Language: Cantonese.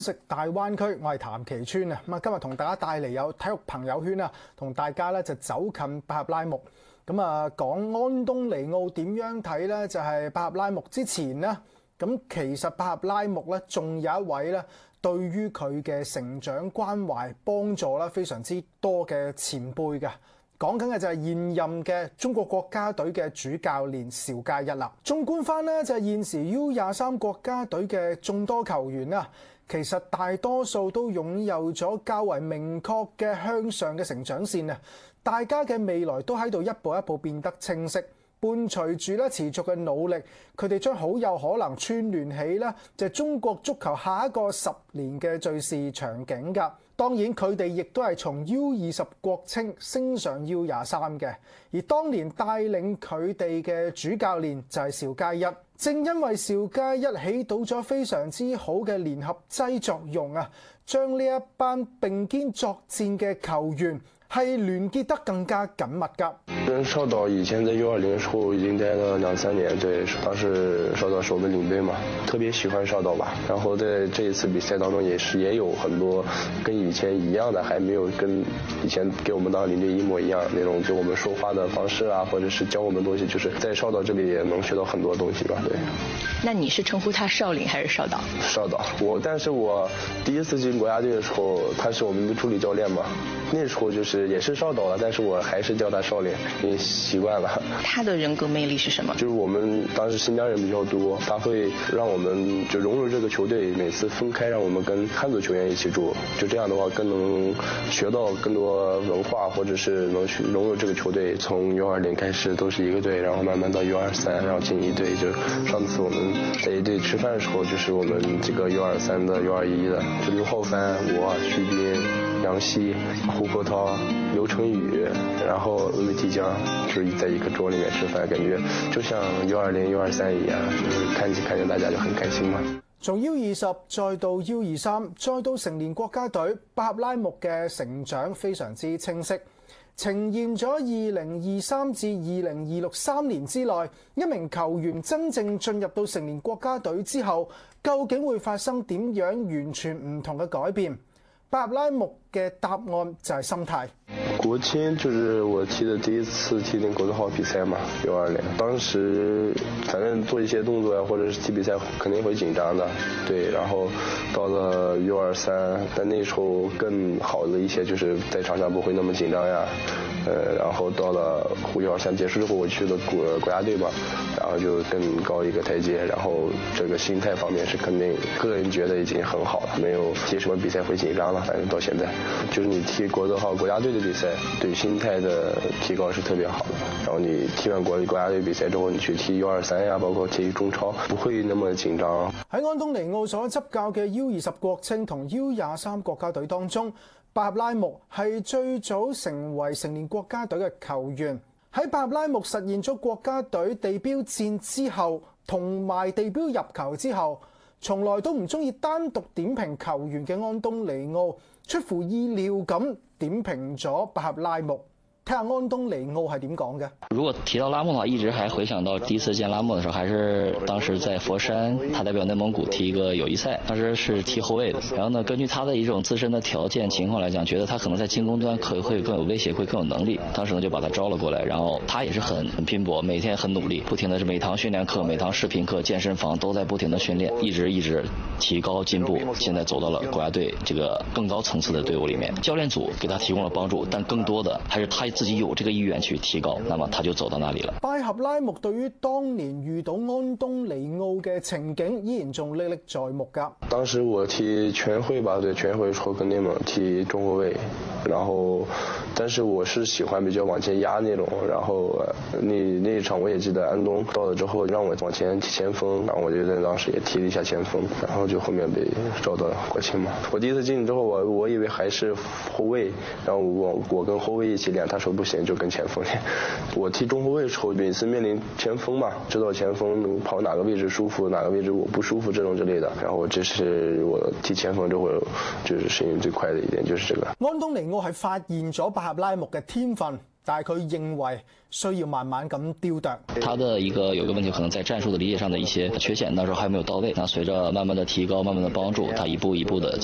食大灣區，我係譚其川啊！咁啊，今日同大家帶嚟有體育朋友圈啊，同大家咧就走近百合拉木。咁啊，講安東尼奧點樣睇咧？就係百合拉木之前咧，咁其實百合拉木咧，仲有一位咧，對於佢嘅成長關懷幫助咧非常之多嘅前輩嘅。講緊嘅就係現任嘅中國國家隊嘅主教練邵佳一啦。縱觀翻呢，就係現時 U23 國家隊嘅眾多球員啦，其實大多數都擁有咗較為明確嘅向上嘅成長線啊！大家嘅未來都喺度一步一步變得清晰。伴隨住咧持續嘅努力，佢哋將好有可能串聯起咧，就係中國足球下一個10年嘅敘事場景㗎。當然，佢哋亦都係從 U20 國青升上 U23 嘅，而當年帶領佢哋嘅主教練就係邵佳一。正因為邵佳一起到咗非常之好嘅聯合劑作用啊，將呢一班並肩作戰嘅球員係聯結得更加緊密㗎。 跟邵導以前在U20的時候已經待了2-3年，對，當時邵導是我們領隊嘛，特別喜歡邵導吧。然後在這一次比賽當中也有很多跟以前一樣的，還沒有跟以前給我們當領隊一模一樣那種，就我們說話的方式啊，或者是教我們東西，就是在邵導這裡也能學到很多東西吧。對。 那你是稱呼他邵領還是邵導？ 邵導，但是我第一次進國家隊的時候，他是我們的助理教練嘛，那時候就是也是邵導了，但是我還是叫他邵領，因為習慣了。 他的人格魅力是什麼？ 就是我們當時新疆人比較多，他會讓我們就融入這個球隊，每次分開讓我們跟漢族球員一起住，就這樣的話更能學到更多文化，或者是能融入這個球隊。從 U20開始都是一個隊，然後慢慢到 U23，然後進一隊。就上次我們在一隊吃飯的時候，就是我們這個 U23的 U21的，就劉浩帆、我、徐斌、楊希、胡國濤、劉成宇，然後魏提江，就是在一個桌裡面吃飯，感覺就像 U20、U23一樣，就是看見大家就很開心嘛。 從 U20再到 U23，再到成年國家隊，百合拉木嘅成長非常之清晰，呈現咗2023至2026 3年之內，一名球員真正進入到成年國家隊之後，究竟會發生點樣完全唔同嘅改變？百合拉木嘅答案就係心態。 國青就是我踢的第一次踢那國字號比賽嘛，U20，當時反正做一些動作呀，或者是踢比賽肯定會緊張的，對。然後到了 U23，但那時候更好的一些，就是在場上不會那麼緊張呀。然後到了 U23結束之後，我去了國家隊嘛，然後就更高一個台階，然後這個心態方面是肯定個人覺得已經很好了，沒有踢什麼比賽會緊張了，反正到現在，就是你踢國字號國家隊的比賽，對心態的提高是特別好的。然後你踢完國家隊比賽之後，你去踢 U23呀，包括踢中超，不會那麼緊張。 喺安東尼奧所執教嘅 U20國青同 U23國家隊當中，百合拉木係最早成為成年國家隊嘅球員。喺百合拉木實現咗國家隊地標戰之後，同埋地標入球之後，從來都唔中意單獨點評球員嘅安東尼奧，出乎意料咁點評咗百合拉木。睇下安東尼奧係點講嘅。 如果提到拉木的話，一直還回想到第一次見拉木的時候，還是當時在佛山，他代表內蒙古踢一個友誼賽，當時是踢後衛的。然後呢，根據他的一種自身的條件情況來講，覺得他可能在進攻端會更有威脅，會更有能力。當時呢就把他招了過來，然後他也是很拼搏，每天很努力，不停的是每堂訓練課、每堂視頻課、健身房都在不停的訓練，一直提高進步。現在走到了國家隊這個更高層次的隊伍裡面，教練組給他提供了幫助，但更多的還是他自己有這個意願去提高，那麼他就走到那裡了。 百合拉木對於當年遇到安東尼奧嘅情景依然仲歷歷在目㗎。 當時我踢全會吧，對，全會時候跟內蒙踢中後衛，然後但是我是喜歡比較往前壓那種，然後那一場我也記得安東到了之後讓我往前踢前鋒，然後我就在當時也踢了一下前鋒，然後就後面被招到國青嘛。我第一次進去之後，我以為還是後衛，然後我跟後衛一起練，他說不行，就跟前鋒練。我踢中後衛的時候，每次面臨前鋒嘛，知道前鋒跑哪個位置舒服，哪個位置我不舒服這種之類的。然後這是我踢前鋒之後就是適應最快的一點，就是這個。 安東尼奧係發現咗百合拉木嘅天分， 但係佢認為需要慢慢咁雕琢。 他的有一個問題，可能在戰術的理解上的一些缺陷，那時候還沒有到位。那隨着慢慢的提高，慢慢的幫助，他一步一步的